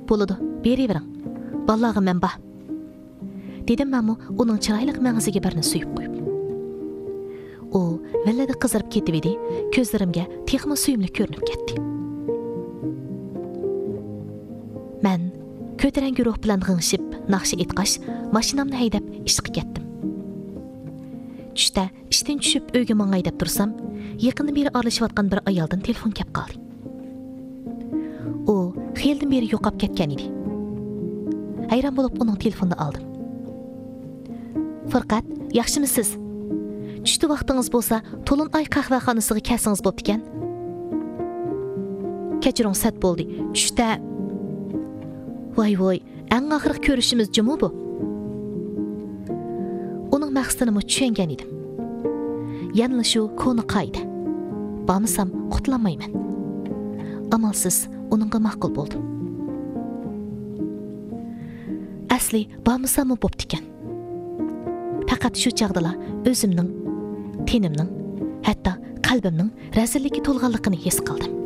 Bo'ladi, berivering. Vallahi men ba. Dedim men onun chiroyli mang'iziga birni suyib qo'yib. U vallada qizarib ketib edi, ko'zlarimga texmo suyimli ko'rinib ketdi. Men ko'taran guruh bilan g'ingshib, naqshi etqash, mashinamni haydab ishga ketdim. Tushda ishdan tushib uyga mangay deb tursam, yaqinda beri aralashayotgan bir ayoldan telefon kelib qoldi. U xiyeldan beri yo'qolib ketgan edi. Hayron bo'lib uning telefonini oldim. Furqat, yaxshimisiz? Tushda vaqtingiz bo'lsa, To'lin ay qahvaxonasiga kelsangiz bo'pti ekan. Kechiring, sat bo'ldi. Tushda Voy, eng oxirgi ko'rishimiz jumi bu. Uning maqsadini tushungan edim. Yana shu koni qoida. Bormasam qutlanmayman. Amalsiz uningga ma'qul bo'ldim. Asli bormasam bo'pti ekan. Faqat shu chaqdala o'zimning, tenimning, hatto qalbimning razilligi to'lganligini his qildim.